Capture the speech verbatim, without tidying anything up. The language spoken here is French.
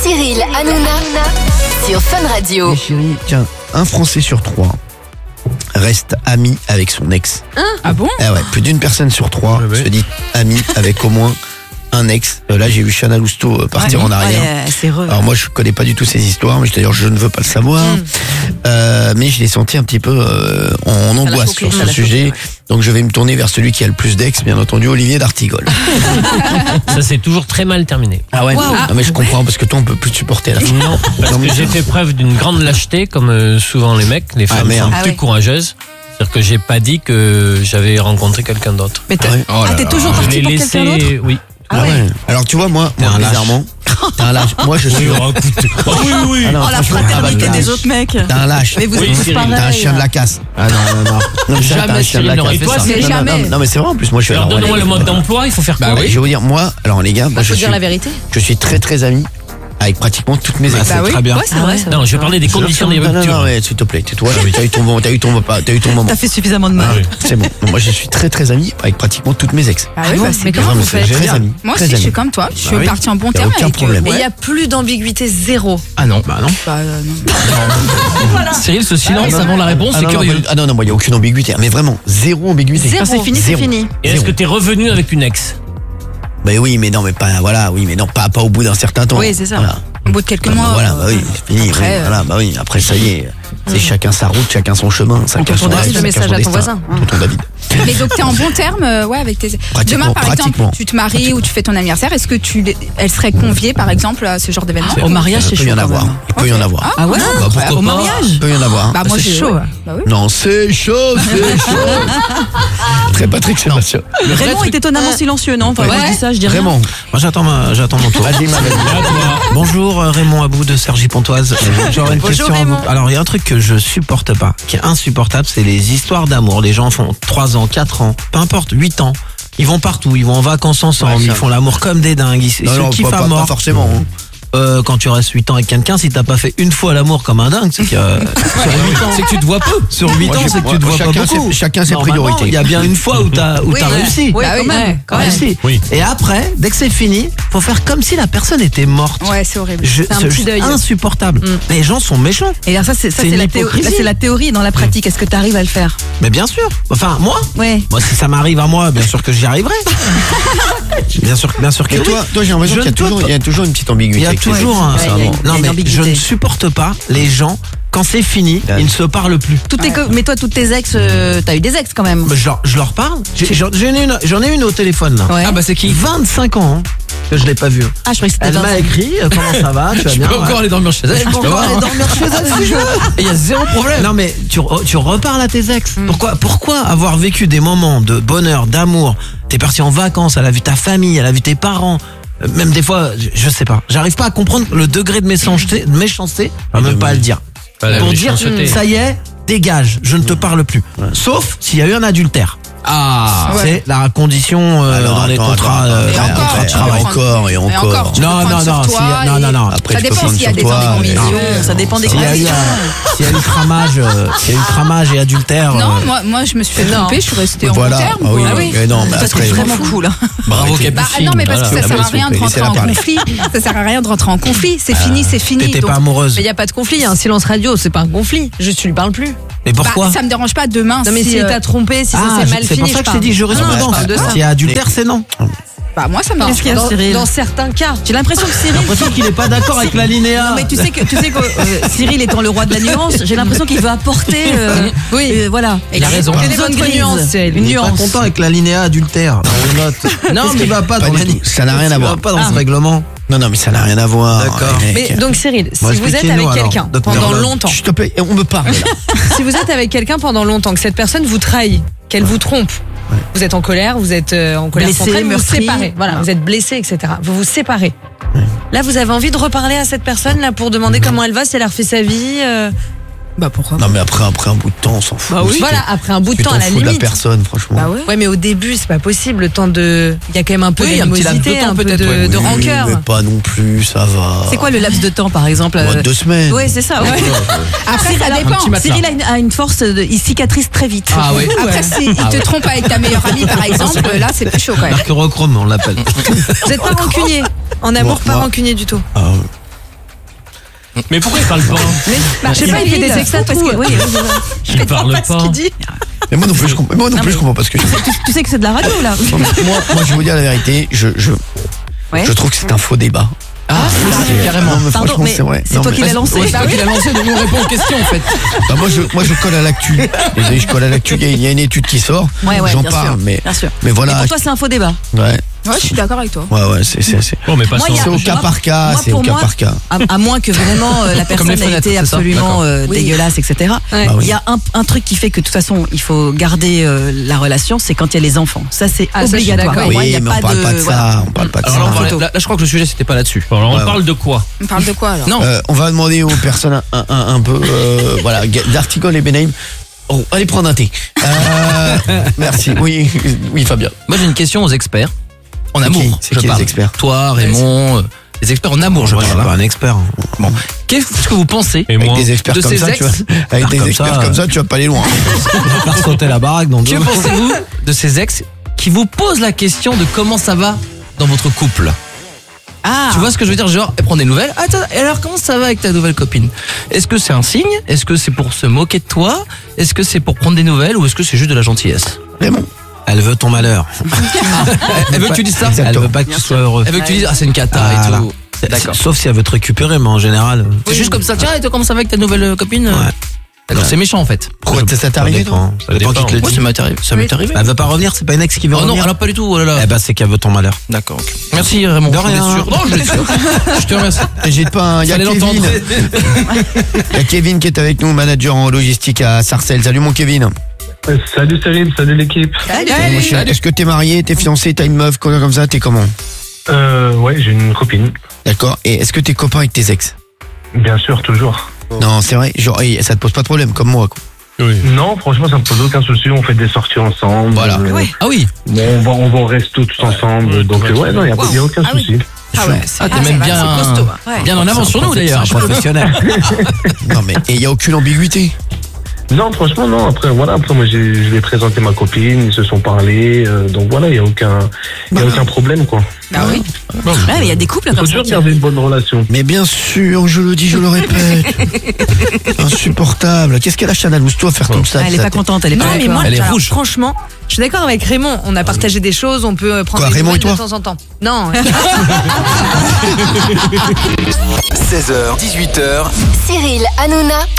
Cyril Hanouna sur Fun Radio. Et chérie, tiens, un Français sur trois reste ami avec son ex. Hein ah bon? Ah ouais, plus d'une personne sur trois ouais, ouais. se dit ami avec au moins un ex. Euh, là, j'ai vu Chana Lousteau partir ouais, en arrière. Ouais, c'est heureux. Alors moi, je connais pas du tout ces histoires, mais d'ailleurs, je ne veux pas le savoir. Mm. Euh, mais je l'ai senti un petit peu euh, en angoisse choqué, sur ce sujet. Choqué, ouais. Donc je vais me tourner vers celui qui a le plus d'ex, bien entendu, Olivier d'Artigol. Ça s'est toujours très mal terminé. Ah ouais. Wow. Non mais je comprends parce que toi, on peut plus te supporter à la fin. Non, parce Non, mais que j'ai ça- fait preuve d'une grande lâcheté, comme euh, souvent les mecs. Les Ah, femmes merde. sont Ah plus oui. courageuses. C'est-à-dire que j'ai pas dit que j'avais rencontré quelqu'un d'autre. Mais t'es, Ah ouais. ah, t'es toujours Je parti l'ai pour laissé, quelqu'un d'autre? oui. Ah ouais. Alors tu vois, moi, moi un lâche. bizarrement, t'es un lâche. Moi, je suis. Oui, oh, écoute. Oh, oui, oui. Ah non, Oh, la franchement, fraternité ah bah, des lâche. autres mecs. T'es un lâche. Mais vous Oui, êtes tous Cyril, pareils. T'es un chien de la casse. Ah non, non, non. non mais ça, Jamais t'es un chien de Cyril la n'aurait casse. fait toi, Non, c'est non, non, jamais. non, non, mais c'est vrai, en plus, moi, je suis. Alors alors, donne-moi le mode d'emploi, il faut faire quoi? Je vais vous dire, moi, alors les gars, moi, je Faut dire suis, la vérité. je suis très très ami avec pratiquement toutes mes ex. Bah oui. très bien. Ouais, c'est vrai. ça. Non, je parlais des conditions des Non, non, ruptures. non, ouais, s'il te plaît, tais-toi. T'as eu ton moment, t'as eu ton, t'as eu ton moment. T'as fait suffisamment de Ah, mal. oui, c'est bon. Non, moi, je suis très très ami avec pratiquement toutes mes ex. Ah oui, bon, bah, mais c'est bien. comment Vraiment, vous c'est faites? très ami. Moi très aussi, je ami. suis comme toi. Je suis Bah oui. partie en bon Y a terme aucun avec. problème. Et il n'y a plus d'ambiguïté, zéro. Ah non, bah non. Bah, euh, non. Cyril, ce silence non, avant la réponse, Ah c'est non, non, curieux. moi- ah non, non, moi, il n'y a aucune ambiguïté. Mais vraiment, zéro ambiguïté. Quand c'est fini, c'est Zéro. fini. Et est-ce que t'es revenu avec une ex? Bah oui, mais non, mais pas, voilà, oui, mais non, pas, pas au bout d'un certain temps. Oui, c'est ça. Voilà. Au bout de quelques Ah, bah mois. voilà, euh, bah oui, c'est fini. après, oui, euh, voilà, bah oui, après, ça y est. C'est chacun sa route, chacun son chemin, chacun peut son donner rêve, le chacun message son à ton destin. voisin. Tonton David. Mais donc t'es en bon terme, euh, ouais, avec tes. Pratiquement, Demain, par pratiquement. exemple, tu te maries ou tu fais ton anniversaire. Est-ce que tu, elle serait conviée, par exemple, à ce genre d'événement? Au mariage, Il c'est peut chaud. y en quand avoir. même. Il peut y en avoir. Ah ouais? Bah, pourquoi Au pas. mariage? Il peut y en avoir. Bah moi c'est j'ai- chaud. ouais. Bah oui. Non, c'est chaud, c'est chaud. Très Patrick Sébastien. Raymond est étonnamment silencieux, non? Enfin, moi, je dis ça, je dis rien. Vraiment. Moi j'attends ma- j'attends mon tour. Vas-y, ma belle. Bonjour euh, Raymond Abou de Sergi Pontoise. Euh, J'aurais une Bonjour, question à Raymond. vous. Alors il y a un truc que je supporte pas, qui est insupportable, c'est les histoires d'amour. Les gens font trois ans, quatre ans, peu importe, huit ans. Ils vont partout, ils vont en vacances ensemble, Ouais, ça ils va. font l'amour comme des dingues, ils, ils Non, se non, kiffent pas, à pas, mort. pas forcément. hein. Euh, quand tu restes huit ans avec quelqu'un, si t'as pas fait une fois l'amour comme un dingue, c'est que euh, sur huit ans, C'est que tu te vois peu. sur huit Moi, ans, j'ai- c'est que moi, tu te vois chacun pas beaucoup. ses- chacun ses Normalement, priorités. Il y a bien une fois où t'as où Oui, t'as ouais. réussi. Oui, Bah quand oui, même. ouais, quand même. Réussi. Oui. Et après, dès que c'est fini, faut faire comme si la personne était morte. Ouais, c'est horrible. Je- C'est un c'est petit deuil. insupportable. Les gens sont méchants. Et alors ça, c'est ça, C'est c'est une la théorie. hypocrisie. Là, c'est la théorie. Dans la pratique, est-ce que tu arrives à le faire? Mais bien sûr. Enfin, moi, Ouais. moi si ça m'arrive à moi, bien sûr que j'y arriverai. bien sûr, bien sûr que Et oui. toi, toi j'ai l'impression Je qu'il y a ne dois toujours, pas- il y a toujours une petite ambiguïté. Il y a avec les toujours ex. un. Ouais, il y a une- il y a non une mais je ambiguïté. ne supporte pas les gens quand c'est fini, Ouais. ils ne se parlent plus. Toutes tes co- Mais toi, toutes tes ex, euh, t'as eu des ex quand même. Je leur, je leur parle. J'ai- J'en j'en ai une, j'en ai une au téléphone là. Ouais. Ah bah c'est qui? vingt-cinq ans hein, que je l'ai pas vue. Ah, je croyais que c'était Elle m'a vingt-cinq. écrit euh, comment ça va, tu vas Je bien. peux encore ouais. aller dormir chez elle. Je peux encore aller dormir chez elle si je veux. Et il y a zéro problème. Non mais tu, re- tu reparles à tes ex. Mm. Pourquoi, pourquoi avoir vécu des moments de bonheur, d'amour? T'es parti en vacances, elle a vu ta famille, elle a vu tes parents. Euh, Même des fois, je, je sais pas. J'arrive pas à comprendre le degré de méchanceté, de méchanceté, enfin, même pas à le dire. Pas la Pour dire, méchanceté. ça y est, dégage, je ne te parle plus. Sauf s'il y a eu un adultère. Ah. Ouais. C'est la condition euh, Alors, dans les attends, contrats. attends, euh, Et attends, dans les encore, contrats de tu peux travail. prendre- encore et Et encore. encore, tu peux Non, prendre non, sur non, toi s'il y a- non, et- non, non. Après, Ça tu peux dépend prendre s'il y a sur des toi, indiscrétions. et- Ça dépend des S'il y a eu, conditions. euh, s'il y a eu cramage, euh, s'il y a eu cramage et adultère. Non, euh, moi, moi je me suis fait Non. tromper, je suis restée en Voilà. bon terme. Ah oui, quoi. oui. Mais non, mais Ça, après, c'est vraiment cool. Bravo Arrêtez. Bah, Capucine. non, mais parce que Voilà. ça sert à s'il vous rien de plaît, rentrer laissez-la en parler. conflit. Ça sert à rien de rentrer en conflit. C'est fini, c'est fini. T'étais Donc, pas amoureuse. Mais il n'y a pas de conflit, il y a un silence radio, c'est pas un conflit. Juste, tu lui parles plus. Mais pourquoi bah, ça me dérange pas demain. Non, mais si, si euh, t'as trompé, si ça Ah, s'est mal c'est fini. pour ça que je t'ai dit parle. Non, jurisprudence. je parle de ça. S'il y a adultère, c'est non. bah, moi, ça me Qu'est-ce dérange qu'il y a, pas. Cyril Dans certains cas. J'ai l'impression que J'ai Cyril. l'impression qu'il est pas d'accord avec l'alinéa. Non mais tu sais que tu sais que euh, Cyril étant le roi de la nuance, j'ai l'impression qu'il veut apporter euh, Oui. euh, voilà. Il a raison. Une Une zone autre grise, nuance, Cyril. une Il est pas nuance. content avec l'alinéa adultère. On note. Non, Qu'est-ce mais qui va pas pas dans du l'alinéa tout. Ça n'a rien à Qu'est-ce qui voir. va pas dans Ah. ce règlement. Non, non, mais ça n'a rien à voir. D'accord. Eh, Mais mec. donc Cyril, si Bon, vous êtes expliquez-nous, avec alors. quelqu'un Docteur pendant Love. longtemps, S'il te plaît, on me parle là. si vous êtes avec quelqu'un pendant longtemps, que cette personne vous trahit, qu'elle vous trompe, vous êtes en colère, vous êtes euh, en colère Blessé, contre elle, vous vous meurtri. séparez. Voilà, vous êtes blessé, et cetera. Vous vous séparez. Là, vous avez envie de reparler à cette personne là pour demander comment elle va, si elle a refait sa vie. euh, Bah, pourquoi Non, mais après, après un bout de temps, on s'en fout. Bah oui. Voilà, après un bout de Tu temps t'en à la fous de la limite. personne, franchement. Bah ouais. Ouais, mais au début, c'est pas possible. Le temps de, il y a quand même un peu Oui, un petit laps de d'animosité, temps, un peu peut-être, de, ouais. de Oui, rancœur. mais pas non plus, ça va. C'est quoi le laps de temps, par exemple Moi, euh, deux semaines. Ouais, c'est ça. Ouais. Après, Cyril, ça alors, dépend. petit matelas. Cyril a une, a une force, de, il cicatrise très vite. Ah oui. Après, s'il te trompe avec ta meilleure amie, par exemple, là, c'est plus chaud quand même. Mercurochrome, on l'appelle. Vous n'êtes pas rancunier. En amour, Moi- pas moi- rancunier du tout. Ah, Mais pourquoi il parle pas? Bah, je sais pas, il fait des extraits parce que. Oui, Il parle pas. ce qu'il dit. Mais moi non plus, je comprends, moi non plus, je comprends pas ce que je fais. Tu, tu sais que c'est de la radio là. moi, moi, je vais vous dire la vérité, je, je, Ouais. je trouve que c'est un faux débat. Ah, carrément. Non, mais Pardon, franchement, mais c'est vrai. c'est Non, toi mais- qui l'as lancé. C'est toi qui l'as lancé, donc on répond aux questions en fait. Bah, moi, je, moi, je colle à l'actu. Désolé, je colle à l'actu. Il y a- il y a une étude qui sort. Ouais, ouais, J'en bien parle, sûr, mais, bien sûr. mais Et voilà. pour toi, c'est un faux débat. Ouais, Ouais, je suis d'accord avec toi. ouais, ouais, c'est, c'est, c'est. Bon, mais pas Moi, il y a- C'est au je cas vois- par cas, moi, c'est au pour cas moi, par cas. À, à moins que vraiment euh, la personne les ait fenêtres, été c'est ça absolument euh, Oui. dégueulasse, et cetera. Ouais. Bah oui. Il y a un, un truc qui fait que de toute façon, il faut garder euh, la relation, c'est quand il y a les enfants. Ça, c'est Ah, ça, je suis obligatoire. d'accord. Pour moi, il Oui, y a mais pas on parle de, pas de ça, voilà. on parle pas de Alors là, on ça. parlait- là, là, je crois que le sujet c'était pas là-dessus. Alors, on Ouais, parle de quoi? On parle de quoi alors? Non. Euh, on va demander aux personnes un, un, un, un peu, euh, voilà, d'Artigol et Benaïm. Oh, allez prendre un thé. Euh, merci. Oui, oui, Fabien. Moi j'ai une question aux experts. En C'est amour. qui C'est je qui les parle. experts? Toi, Raymond, euh, les experts en amour, je Moi, je suis parle. pas hein. un expert. Bon. Qu'est-ce que vous pensez Et Avec moi? des experts de comme ces ça, ex- tu vois. Avec des Comme experts ça, comme euh, ça, tu vas pas aller loin. Faire sauter la baraque dans Que pensez-vous de ces ex qui vous posent la question de comment ça va dans votre couple? Ah, Tu vois ce que je veux dire? Genre, elle prend des nouvelles. Ah, t'as- et alors, comment ça va avec ta nouvelle copine? Est-ce que c'est un signe? Est-ce que c'est pour se moquer de toi? Est-ce que c'est pour prendre des nouvelles? Ou est-ce que c'est juste de la gentillesse? Raymond. Elle veut ton malheur. Elle veut que tu dises ça? Exactement. Elle veut pas que tu sois heureux. Elle veut que tu dises, ah, c'est une cata Voilà. et tout. D'accord. Sauf si elle veut te récupérer, mais en général. C'est juste comme ça. Tiens, et toi, comment ça va avec ta nouvelle euh, copine? Ouais. D'accord, c'est méchant en fait. Pourquoi ça t'est Ça arrivé, toi? dépend. Ça dépend qui te le Moi, dit. ça m'est arrivé. Ça m'est arrivé. Elle veut pas revenir, c'est pas une ex qui veut Oh non, revenir. alors pas du tout. Oh là là. Eh ben, c'est qu'elle veut ton malheur. D'accord. ok. Merci Raymond. De je rien. suis sûr. Non, je suis sûr. Je te remercie. J'ai pas un. Il y a Fallait Kevin. l'entendre. Il y a Kevin qui est avec nous, manager en logistique à Sarcelles. Salut mon Kevin. Euh, Salut Salim, salut l'équipe. Mon cher, Est-ce que t'es marié, t'es fiancé, t'as une meuf, quoi comme ça, t'es comment? Euh, ouais, j'ai une copine. D'accord. Et est-ce que t'es copain avec tes ex? Bien sûr, toujours. Non, c'est vrai. Genre, et ça te pose pas de problème, comme moi, quoi. Oui. Non, franchement, ça me pose aucun souci. On fait des sorties ensemble. Voilà. Euh, ouais. Ah oui. bon, on va, on va au resto tous ensemble. Ouais, donc, ouais, euh, ouais, non, il n'y a, wow. y a aucun Ah oui. souci. Ah ouais, c'est Ah, t'es ah, même c'est- bien, c'est costaud. hein. Ouais. bien en avance sur nous d'ailleurs. C'est un professionnel. Non, mais et il y a aucune ambiguïté. Non, franchement, non. Après, voilà, après, moi, j'ai- je lui ai présenté ma copine. Ils se sont parlé. euh, donc, voilà, il n'y a, aucun, y a aucun problème, quoi. Bah oui. Ouais, mais il y a des couples Il comme faut ça. toujours qui- garder une bonne relation. Mais bien sûr, je le dis, je le répète. Insupportable. Qu'est-ce qu'elle a, Chanalouse, toi, faire comme ça? Elle est ça pas t'est- contente, elle est Non, pas mais moi, d'accord. Elle est alors, rouge. franchement, je suis d'accord avec Raymond. On a partagé des choses, on peut euh, prendre Quoi, des Raymond et nouvelles de toi temps en temps. Non. seize heures, dix-huit heures. Cyril Hanouna